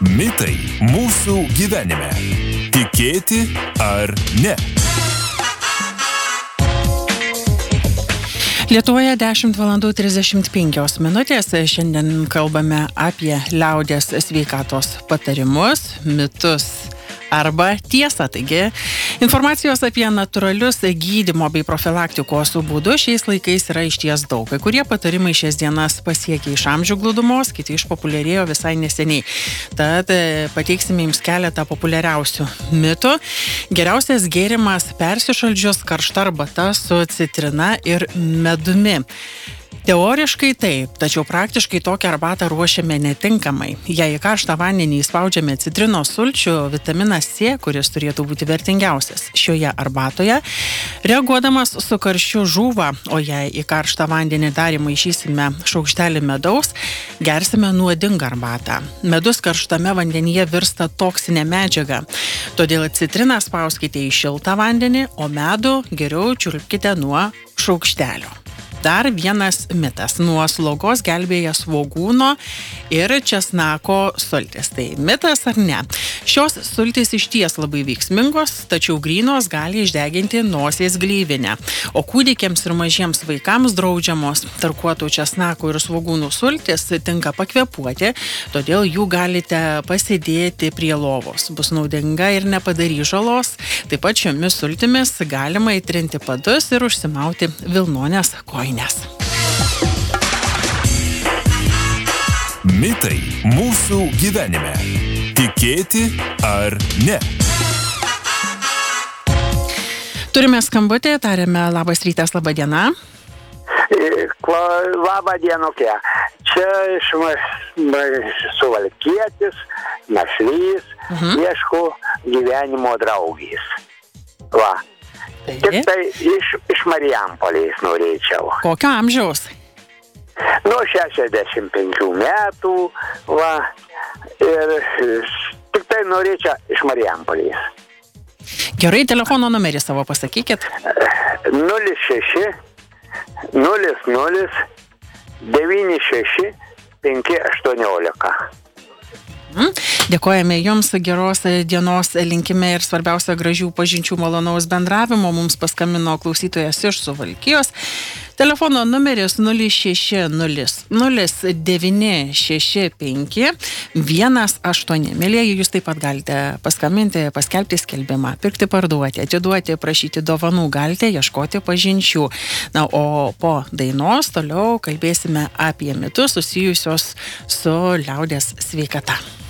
Mitai mūsų gyvenime. Tikėti ar ne? Lietuvoje 10:35. Šiandien kalbame apie liaudies sveikatos patarimus, mitus arba tiesą. Taigi, informacijos apie natūralius gydymo bei profilaktikos būdus šiais laikais yra išties daug. Kai kurie patarimai šias dienas pasiekė iš amžių glūdumos, kiti išpopuliarėjo visai neseniai. Tad pateiksime jums keletą populiariausių mitų. Geriausias gėrimas persišaldžius karšta arbata su citrina ir medumi. Teoriškai taip, tačiau praktiškai tokią arbatą ruošiame netinkamai. Jei į karštą vandenį įspaudžiame citrinos sulčių, vitaminas C, kuris turėtų būti vertingiausias šioje arbatoje, reaguodamas su karščiu žūva, o jei į karštą vandenį dar įmaišysime šaukštelį medaus, gersime nuodingą arbatą. Medus karštame vandenyje virsta toksinė medžiaga, todėl citriną spauskite į šiltą vandenį, o medų geriau čiulpkite nuo šaukštelio. Dar vienas mitas. Nuo slogos gelbėja svogūno ir česnako sultis. Tai mitas ar ne? Šios sultys išties labai veiksmingos, tačiau grynos gali išdeginti nosies gleivinę. O kūdikiams ir mažiems vaikams draudžiamos tarkuotų česnakų ir svogūnų sultis tinka pakvėpuoti, todėl jų galite pasidėti prie lovos. Bus naudinga ir nepadarys žalos. Taip pat šiomis sultimis galima įtrinti padus ir užsimauti vilnonės kojas. Mitai mūsų gyvenime. Tikėti ar ne? Turime skambutį, tariame labas rytas, laba diena. Labą dienukę. Čia iš Suvalkietis, našlys, ieško gyvenimo draugės. Va. Tik tai iš Marijampolės norėčiau. Kokio amžiaus? Nuo 65 metų, va, ir tik tai norėčiau iš Marijampolės. Gerai, telefono numerį savo pasakykit. 06 00 96 518. Dėkojame Jums, geros dienos linkime ir svarbiausia gražių pažinčių, malonaus bendravimo. Mums paskambino klausytojas iš Suvalkijos. Telefono numeris 0600 0965 18. Mėlieji, jūs taip pat galite paskambinti, paskelbti skelbimą, pirkti, parduoti, atiduoti, prašyti dovanų, galite ieškoti pažinčių. Na, o po dainos toliau kalbėsime apie mitus susijusios su liaudies sveikata.